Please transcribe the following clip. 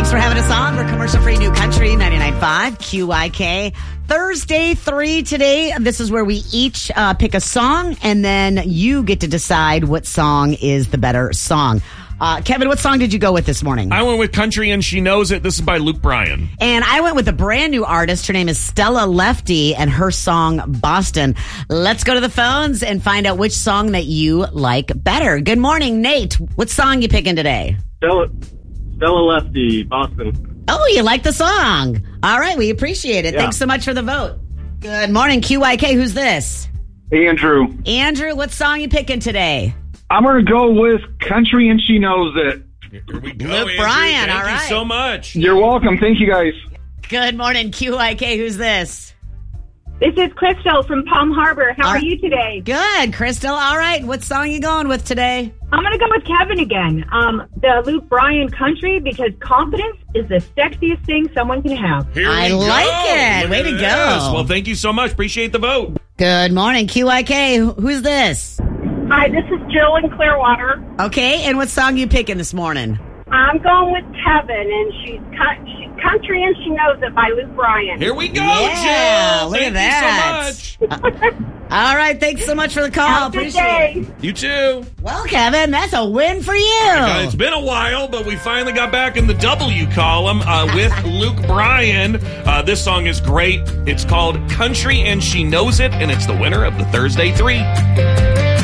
Thanks for having us on for commercial-free New Country 99.5 QIK. Thursday 3 today. This is where we each pick a song, and then you get to decide what song is the better song. Kevin, what song did you go with this morning? I went with Country and She Knows It. This is by Luke Bryan. And I went with a brand new artist. Her name is Stella Lefty, and her song, Boston. Let's go to the phones and find out which song that you like better. Good morning, Nate. What song you picking today? Stella Lefty, Boston. Oh, you like the song. All right, we appreciate it. Yeah. Thanks so much for the vote. Good morning, QYK. Who's this? Andrew. Andrew, what song you picking today? I'm going to go with Country and She Knows It. Here we go, Luke Andrew. Bryan, Thank all right. you so much. You're welcome. Thank you, guys. Good morning, QYK. Who's this? This is Crystal from Palm Harbor. How All are right. you today? Good, Crystal. All right, what song you going with today? I'm going to go with Kevin again. The Luke Bryan country, because confidence is the sexiest thing someone can have. Here I we go. like it. Look Way at to this. go. Well, thank you so much. Appreciate the vote. Good morning, QYK. Who's this? Hi, this is Jill in Clearwater. Okay, and what song you picking this morning? I'm going with Kevin, and she's country and She Knows It by Luke Bryan. Here we go, Yeah, Jill. look Thank at you so much. All right, thanks so much for the call. Have a good Appreciate it. day. You too. Well, Kevin, that's a win for you. It's been a while, but we finally got back in the W column with Luke Bryan. This song is great. It's called Country and She Knows It, and it's the winner of the Thursday 3.